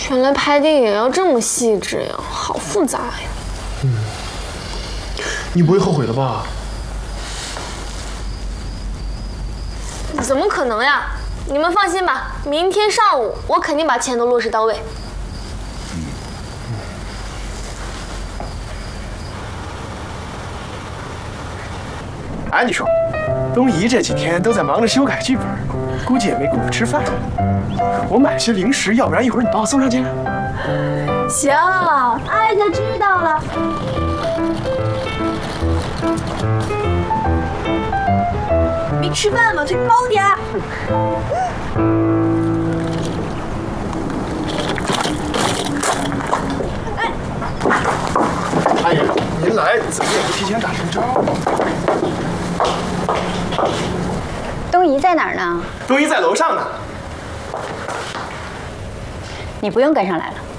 原来拍电影要这么细致呀，好复杂呀。 你不会后悔了吧？ 怎么可能呀？你们放心吧，明天上午我肯定把钱都落实到位。 哎，你说，东姨这几天都在忙着修改剧本，估计也没工夫吃饭。我买些零食，要不然一会儿你帮我送上去。 行，哀家知道了。没吃饭吗？去包点儿。 哎呀，您来怎么也不提前打声招呼？ 东姨在哪儿呢？ 东姨在楼上呢。 你不用跟上来了。